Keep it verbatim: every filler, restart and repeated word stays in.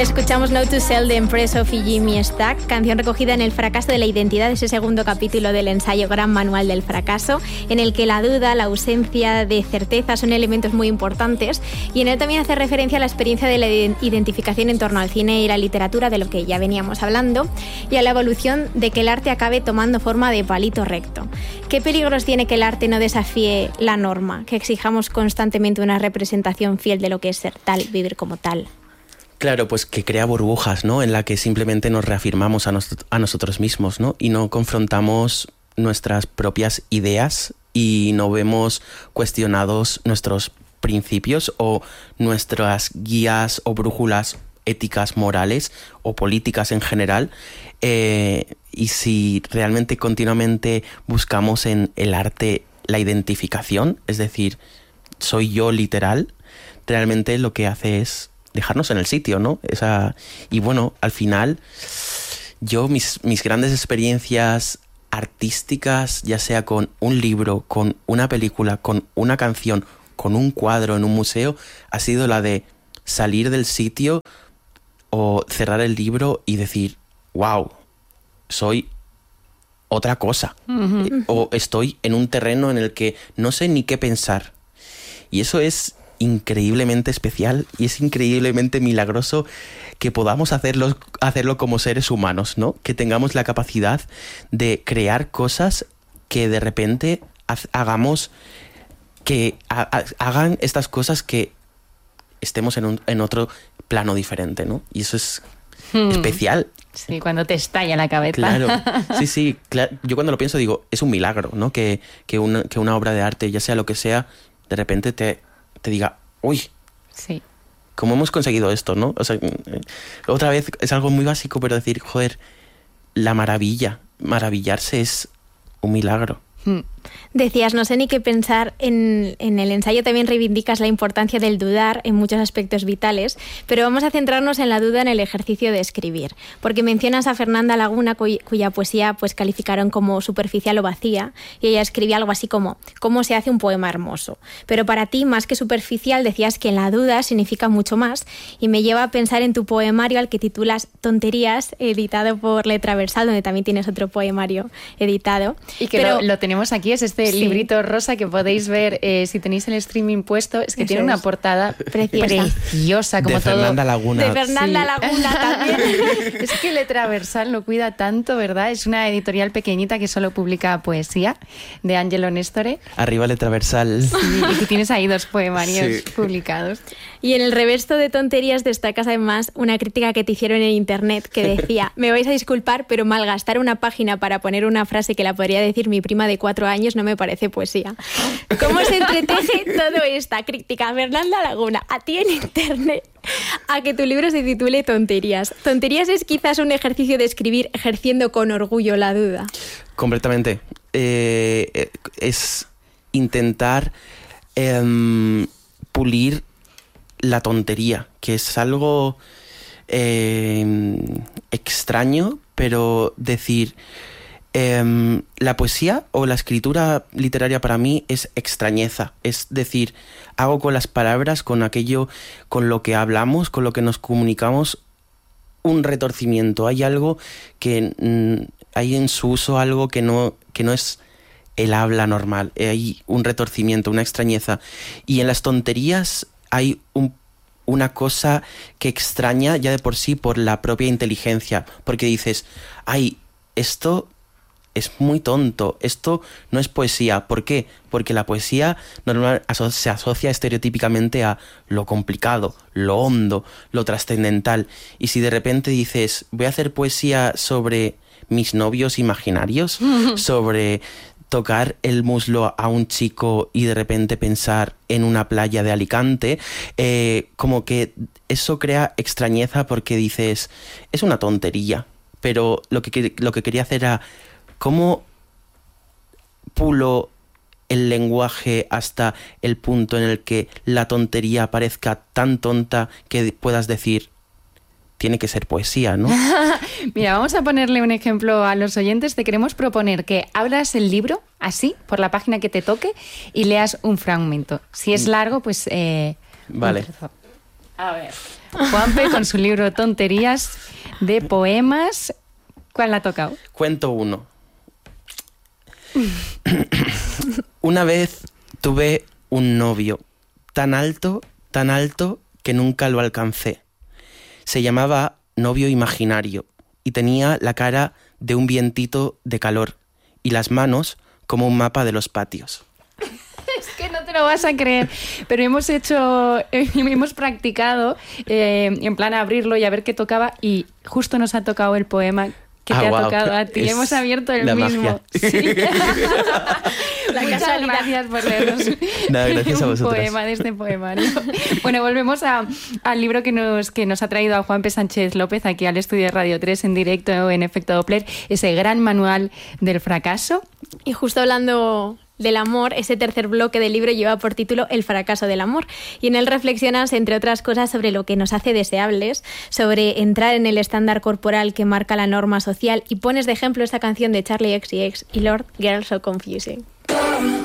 Escuchamos Note to Self de Empressov y Jimmy Stack, canción recogida en El fracaso de la identidad, ese segundo capítulo del ensayo Gran Manual del Fracaso, en el que la duda, la ausencia de certeza son elementos muy importantes, y en él también hace referencia a la experiencia de la identificación en torno al cine y la literatura, de lo que ya veníamos hablando, y a la evolución de que el arte acabe tomando forma de palito recto. ¿Qué peligros tiene que el arte no desafíe la norma, que exijamos constantemente una representación fiel de lo que es ser tal, vivir como tal? Claro, pues que crea burbujas, ¿no? En la que simplemente nos reafirmamos a, nos- a nosotros mismos, ¿no? Y no confrontamos nuestras propias ideas y no vemos cuestionados nuestros principios o nuestras guías o brújulas éticas, morales o políticas en general. Eh, y si realmente continuamente buscamos en el arte la identificación, es decir, soy yo literal, realmente lo que hace es dejarnos en el sitio, ¿no? Esa, y bueno, al final, yo mis, mis grandes experiencias artísticas, ya sea con un libro, con una película, con una canción, con un cuadro en un museo, ha sido la de salir del sitio o cerrar el libro y decir, wow, soy otra cosa. Uh-huh. Eh, o estoy en un terreno en el que no sé ni qué pensar. Y eso es increíblemente especial y es increíblemente milagroso que podamos hacerlo, hacerlo como seres humanos, ¿no? Que tengamos la capacidad de crear cosas que de repente ha- hagamos, que ha- ha- hagan estas cosas que estemos en, un, en otro plano diferente, ¿no? Y eso es Hmm. especial. Sí, cuando te estalla la cabeza. Claro, sí, sí. Cla- yo cuando lo pienso digo, es un milagro, ¿no? Que, que, una, que una obra de arte, ya sea lo que sea, de repente te, te diga, uy, Sí. ¿cómo hemos conseguido esto, no? O sea, eh, otra vez es algo muy básico, pero decir, joder, la maravilla, maravillarse es un milagro. Hmm. Decías, no sé ni qué pensar, en, en el ensayo también reivindicas la importancia del dudar en muchos aspectos vitales, pero vamos a centrarnos en la duda en el ejercicio de escribir, porque mencionas a Fernanda Laguna, cuy, cuya poesía pues calificaron como superficial o vacía, y ella escribía algo así como, ¿cómo se hace un poema hermoso? Pero para ti, más que superficial, decías que la duda significa mucho más, y me lleva a pensar en tu poemario al que titulas Tonterías, editado por Letra Versal, donde también tienes otro poemario editado. Y que pero, lo, lo tenemos aquí, es este Sí. librito rosa que podéis ver eh, si tenéis el streaming puesto. Es que Eso tiene una es. portada Preciosa. preciosa, como de todo. Fernanda Laguna. De Fernanda Sí. Laguna también. Es que Letra Versal lo cuida tanto, ¿verdad? Es una editorial pequeñita que solo publica poesía, de Angelo Nestore. Arriba letra versal. Y tú tienes ahí dos poemarios Sí. publicados. Y en el reverso de Tonterías destacas además una crítica que te hicieron en internet que decía, me vais a disculpar, pero malgastar una página para poner una frase que la podría decir mi prima de cuatro años no me parece poesía. ¿Cómo se entreteje toda esta crítica, Fernanda Laguna, a ti en internet, a que tu libro se titule Tonterías? Tonterías es quizás un ejercicio de escribir ejerciendo con orgullo la duda. Completamente. Eh, es intentar eh, pulir la tontería, que es algo eh, extraño, pero decir, eh, la poesía o la escritura literaria para mí es extrañeza, es decir, hago con las palabras, con aquello, con lo que hablamos, con lo que nos comunicamos, un retorcimiento. Hay algo que mm, hay en su uso algo que no, que no es el habla normal, hay un retorcimiento, una extrañeza, y en las tonterías hay un, una cosa que extraña ya de por sí por la propia inteligencia, porque dices, ay, esto es muy tonto, esto no es poesía. ¿Por qué? Porque la poesía normal aso- se asocia estereotípicamente a lo complicado, lo hondo, lo trascendental, y si de repente dices, voy a hacer poesía sobre mis novios imaginarios, sobre tocar el muslo a un chico y de repente pensar en una playa de Alicante, eh, como que eso crea extrañeza porque dices, es una tontería, pero lo que, lo que quería hacer era cómo pulo el lenguaje hasta el punto en el que la tontería parezca tan tonta que puedas decir, tiene que ser poesía, ¿no? Mira, vamos a ponerle un ejemplo a los oyentes. Te queremos proponer que abras el libro así, por la página que te toque, y leas un fragmento. Si es largo, pues... Eh, Vale. un trozo. A ver, Juanpe con su libro Tonterías de poemas. ¿Cuál le ha tocado? Cuento uno. Una vez tuve un novio tan alto, tan alto, que nunca lo alcancé. Se llamaba novio imaginario y tenía la cara de un vientito de calor y las manos como un mapa de los patios. Es que no te lo vas a creer, pero hemos hecho, eh, hemos practicado eh, en plan abrirlo y a ver qué tocaba y justo nos ha tocado el poema que ah, te ha wow, tocado a ti. Hemos abierto el la mismo. Magia. Sí. La Muchas casualidad. gracias por leernos Nada, gracias a un vosotras. poema de este poemario. Bueno, volvemos a, al libro que nos, que nos ha traído a Juanpe Sánchez López aquí al estudio de Radio tres en directo en Efecto Doppler, ese gran manual del fracaso. Y justo hablando del amor, ese tercer bloque del libro lleva por título El fracaso del amor, y en él reflexionas, entre otras cosas, sobre lo que nos hace deseables, sobre entrar en el estándar corporal que marca la norma social, y pones de ejemplo esta canción de Charlie X C X y Lord, Girl So Confusing.